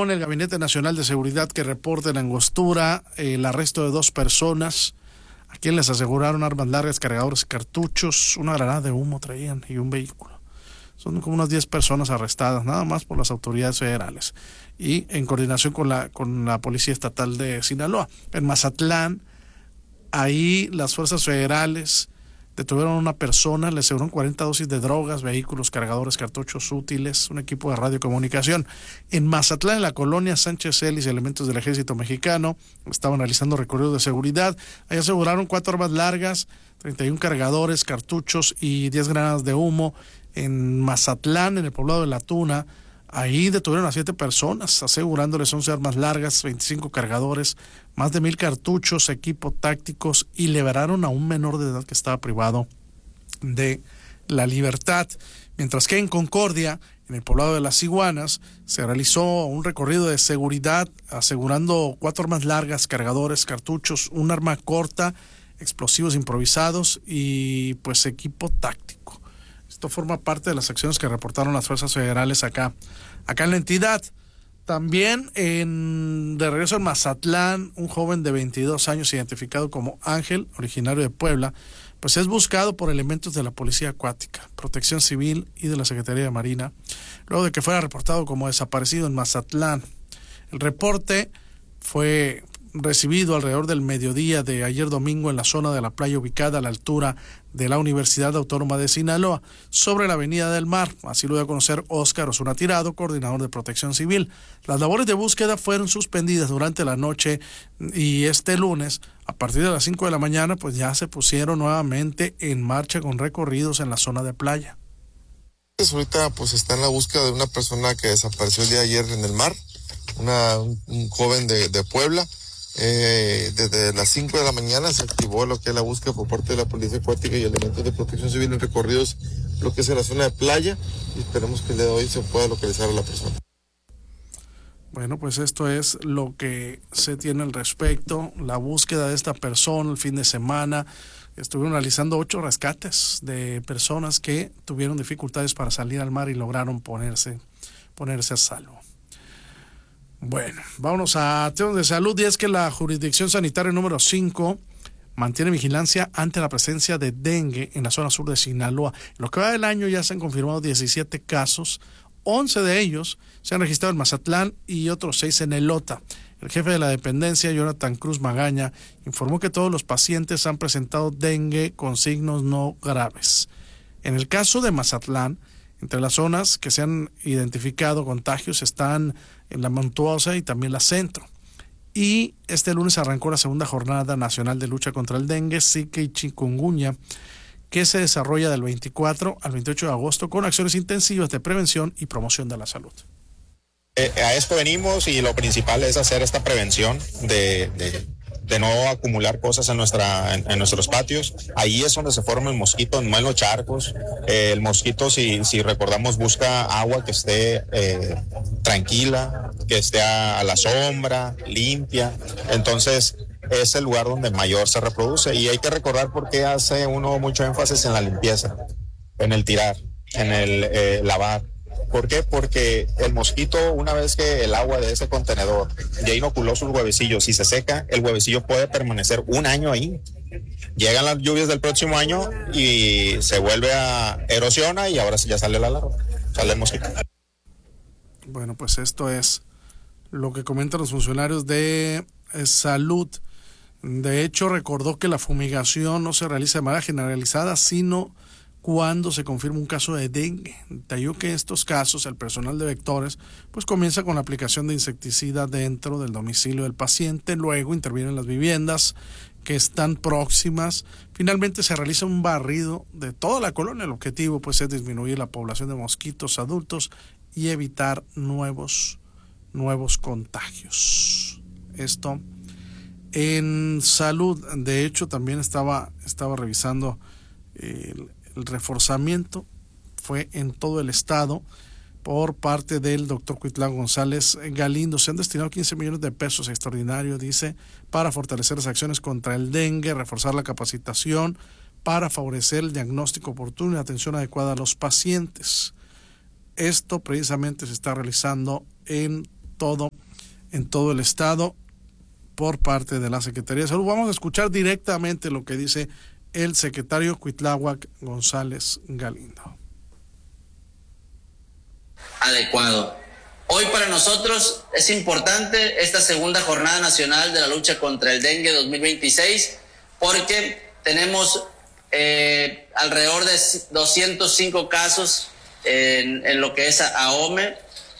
con el Gabinete Nacional de Seguridad, que reporta en Angostura el arresto de 2 personas a quienes les aseguraron armas largas, cargadores, cartuchos, una granada de humo traían y un vehículo. Son como unas 10 personas arrestadas, nada más por las autoridades federales y en coordinación con la Policía Estatal de Sinaloa. En Mazatlán, ahí las fuerzas federales detuvieron a una persona, le aseguraron 40 dosis de drogas, vehículos, cargadores, cartuchos útiles, un equipo de radiocomunicación. En Mazatlán, en la colonia Sánchez Celis, elementos del Ejército Mexicano estaban realizando recorridos de seguridad. Ahí aseguraron 4 armas largas, 31 cargadores, cartuchos y 10 granadas de humo. En Mazatlán, en el poblado de La Tuna, ahí detuvieron a 7 personas, asegurándoles 11 armas largas, 25 cargadores, más de 1,000 cartuchos, equipo tácticos, y liberaron a un menor de edad que estaba privado de la libertad. Mientras que en Concordia, en el poblado de Las Iguanas, se realizó un recorrido de seguridad asegurando 4 armas largas, cargadores, cartuchos, un arma corta, explosivos improvisados y pues equipo táctico. Esto forma parte de las acciones que reportaron las fuerzas federales acá en la entidad. También de regreso en Mazatlán, un joven de 22 años identificado como Ángel, originario de Puebla, pues es buscado por elementos de la Policía Acuática, Protección Civil y de la Secretaría de Marina, luego de que fuera reportado como desaparecido en Mazatlán. El reporte fue recibido alrededor del mediodía de ayer domingo en la zona de la playa ubicada a la altura de la Universidad Autónoma de Sinaloa, sobre la Avenida del Mar. Así lo dio a conocer Óscar Osuna Tirado, coordinador de Protección Civil. Las labores de búsqueda fueron suspendidas durante la noche y este lunes, a partir de las 5 de la mañana, pues ya se pusieron nuevamente en marcha con recorridos en la zona de playa. Ahorita pues está en la búsqueda de una persona que desapareció el día de ayer en el mar, un joven de Puebla. Desde las 5 de la mañana se activó lo que es la búsqueda por parte de la Policía Acuática y elementos de Protección Civil en recorridos, lo que es en la zona de playa, y esperemos que el día de hoy se pueda localizar a la persona. Bueno, pues esto es lo que se tiene al respecto, la búsqueda de esta persona el fin de semana. Estuvieron realizando 8 rescates de personas que tuvieron dificultades para salir al mar y lograron ponerse a salvo. Bueno, vámonos a temas de salud, y es que la jurisdicción sanitaria número 5 mantiene vigilancia ante la presencia de dengue en la zona sur de Sinaloa. En lo que va del año ya se han confirmado 17 casos, 11 de ellos se han registrado en Mazatlán y otros 6 en Elota. El jefe de la dependencia, Jonathan Cruz Magaña, informó que todos los pacientes han presentado dengue con signos no graves. En el caso de Mazatlán, entre las zonas que se han identificado contagios están en la Montuosa y también la Centro. Y este lunes arrancó la segunda jornada nacional de lucha contra el dengue, zika y chikungunya, que se desarrolla del 24 al 28 de agosto con acciones intensivas de prevención y promoción de la salud. A esto venimos, y lo principal es hacer esta prevención de no acumular cosas en nuestros patios. Ahí es donde se forma el mosquito, no en los charcos. El mosquito, si recordamos, busca agua que esté tranquila, que esté a la sombra, limpia. Entonces es el lugar donde mayor se reproduce, y hay que recordar por qué hace uno mucho énfasis en la limpieza, en el tirar, en el lavar. ¿Por qué? Porque el mosquito, una vez que el agua de ese contenedor ya inoculó sus huevecillos y se seca, el huevecillo puede permanecer 1 año ahí. Llegan las lluvias del próximo año y se vuelve a erosiona, y ahora sí ya sale la larva, sale el mosquito. Bueno, pues esto es lo que comentan los funcionarios de salud. De hecho, recordó que la fumigación no se realiza de manera generalizada, sino cuando se confirma un caso de dengue. Detalló que en estos casos el personal de vectores pues comienza con la aplicación de insecticida dentro del domicilio del paciente, luego intervienen las viviendas que están próximas, finalmente se realiza un barrido de toda la colonia. El objetivo pues es disminuir la población de mosquitos adultos y evitar nuevos contagios. Esto en salud. De hecho, también estaba revisando el reforzamiento fue en todo el estado por parte del doctor Cuitlán González Galindo. Se han destinado 15 millones de pesos extraordinarios, dice, para fortalecer las acciones contra el dengue, reforzar la capacitación, para favorecer el diagnóstico oportuno y la atención adecuada a los pacientes. Esto precisamente se está realizando en todo el estado por parte de la Secretaría de Salud. Vamos a escuchar directamente lo que dice el secretario Cuitláhuac González Galindo. Adecuado. Hoy para nosotros es importante esta segunda jornada nacional de la lucha contra el dengue 2026 porque tenemos alrededor de 205 casos en lo que es AOME,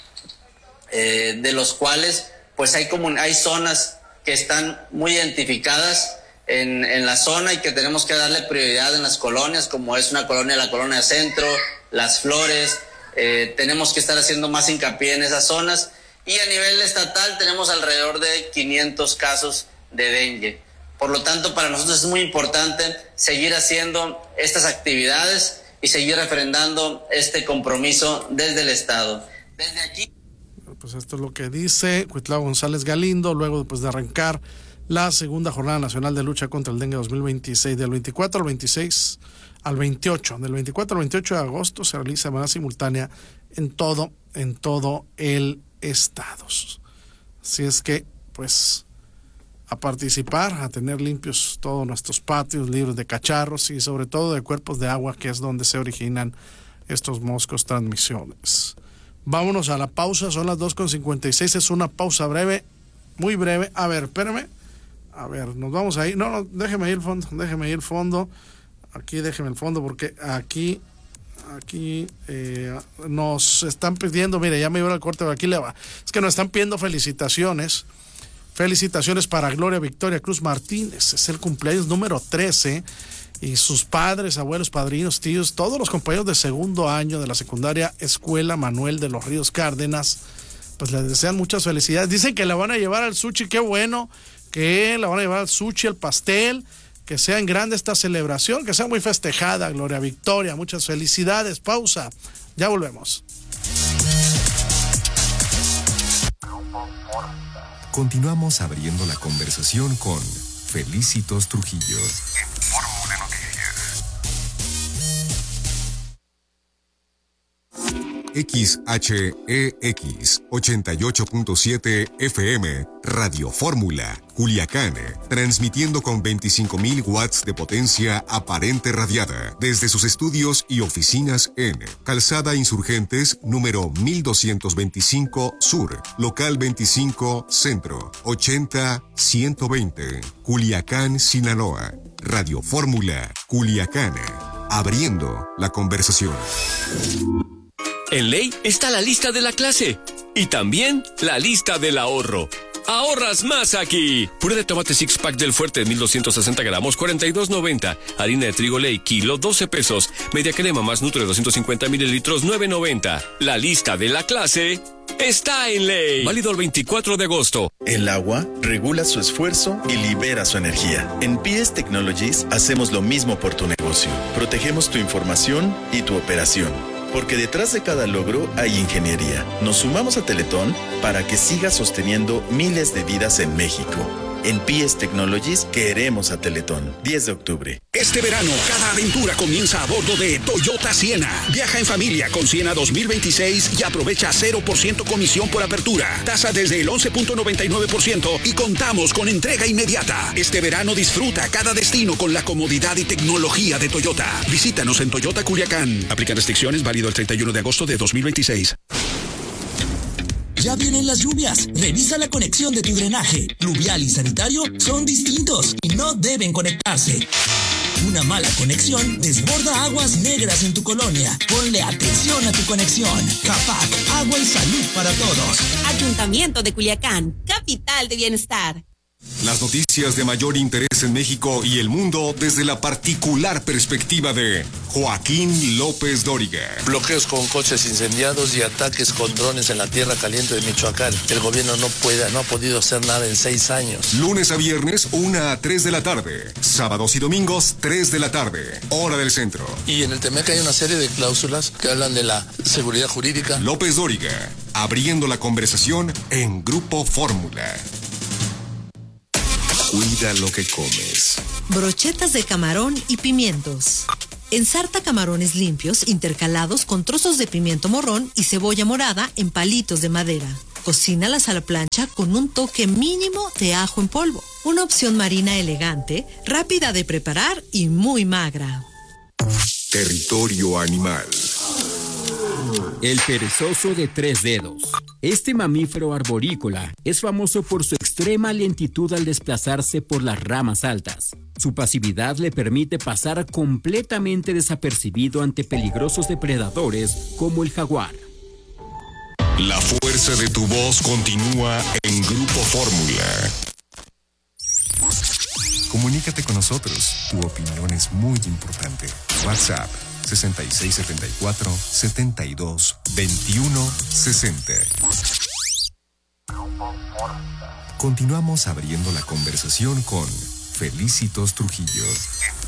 de los cuales pues hay zonas que están muy identificadas en la zona y que tenemos que darle prioridad en las colonias, como es la colonia Centro, Las Flores. Tenemos que estar haciendo más hincapié en esas zonas, y a nivel estatal tenemos alrededor de 500 casos de dengue. Por lo tanto, para nosotros es muy importante seguir haciendo estas actividades y seguir refrendando este compromiso desde el Estado. Desde aquí. Pues esto es lo que dice Cuitláhuac González Galindo luego de arrancar la segunda jornada nacional de lucha contra el dengue 2026, del 24 al 26 al 28. Del 24 al 28 de agosto se realiza de manera simultánea en todo el estado. Así es que, pues, a participar, a tener limpios todos nuestros patios, libres de cacharros y sobre todo de cuerpos de agua, que es donde se originan estos moscos transmisiones. Vámonos a la pausa, son las 2:56, es una pausa breve, muy breve. A ver, espérame. A ver, nos vamos a ir. No, déjeme ir el fondo. Aquí déjeme el fondo porque aquí nos están pidiendo, mire, ya me iba al corte, pero aquí le va. Es que nos están pidiendo felicitaciones para Gloria Victoria Cruz Martínez. Es el cumpleaños número 13 y sus padres, abuelos, padrinos, tíos, todos los compañeros de segundo año de la secundaria Escuela Manuel de los Ríos Cárdenas, pues les desean muchas felicidades. Dicen que la van a llevar al sushi, qué bueno, que la van a llevar al sushi, al pastel, que sea en grande esta celebración, que sea muy festejada, Gloria Victoria, muchas felicidades. Pausa, ya volvemos. Continuamos abriendo la conversación con Felicitos Trujillo en Fórmula Noticias. XHEX 88.7 FM, Radio Fórmula, Culiacán, transmitiendo con 25,000 watts de potencia aparente radiada desde sus estudios y oficinas en Calzada Insurgentes número 1225 Sur, Local 25 Centro, 80-120, Culiacán, Sinaloa. Radio Fórmula, Culiacán, abriendo la conversación. En Ley está la lista de la clase y también la lista del ahorro. ¡Ahorras más aquí! Puré de tomate six pack del Fuerte, 1260 gramos, 42.90. Harina de trigo Ley, kilo, 12 pesos. Media crema más Nutre, 250 mililitros, 9.90. La lista de la clase está en Ley. Válido el 24 de agosto. El agua regula su esfuerzo y libera su energía. En PS Technologies hacemos lo mismo por tu negocio. Protegemos tu información y tu operación. Porque detrás de cada logro hay ingeniería. Nos sumamos a Teletón para que siga sosteniendo miles de vidas en México. En PS Technologies queremos a Teletón. 10 de octubre. Este verano, cada aventura comienza a bordo de Toyota Siena. Viaja en familia con Siena 2026 y aprovecha 0% comisión por apertura. Tasa desde el 11.99% y contamos con entrega inmediata. Este verano disfruta cada destino con la comodidad y tecnología de Toyota. Visítanos en Toyota Culiacán. Aplican restricciones, válido el 31 de agosto de 2026. Ya vienen las lluvias. Revisa la conexión de tu drenaje. Pluvial y sanitario son distintos y no deben conectarse. Una mala conexión desborda aguas negras en tu colonia. Ponle atención a tu conexión. CAPAC, agua y salud para todos. Ayuntamiento de Culiacán, capital de bienestar. Las noticias de mayor interés en México y el mundo desde la particular perspectiva de Joaquín López Dóriga. Bloqueos con coches incendiados y ataques con drones en la tierra caliente de Michoacán. El gobierno no ha podido hacer nada en 6 años. Lunes a viernes, 1 a 3 de la tarde. Sábados y domingos, 3 de la tarde. Hora del centro. Y en el TEMEC hay una serie de cláusulas que hablan de la seguridad jurídica. López Dóriga, abriendo la conversación en Grupo Fórmula. Cuida lo que comes. Brochetas de camarón y pimientos. Ensarta camarones limpios intercalados con trozos de pimiento morrón y cebolla morada en palitos de madera. Cocínalas a la plancha con un toque mínimo de ajo en polvo. Una opción marina elegante, rápida de preparar y muy magra. Territorio animal. El perezoso de 3 dedos. Este mamífero arborícola es famoso por su extrema lentitud al desplazarse por las ramas altas. Su pasividad le permite pasar completamente desapercibido ante peligrosos depredadores como el jaguar. La fuerza de tu voz continúa en Grupo Fórmula. Comunícate con nosotros. Tu opinión es muy importante. WhatsApp 6674-722160. Continuamos abriendo la conversación con Felicitos Trujillo.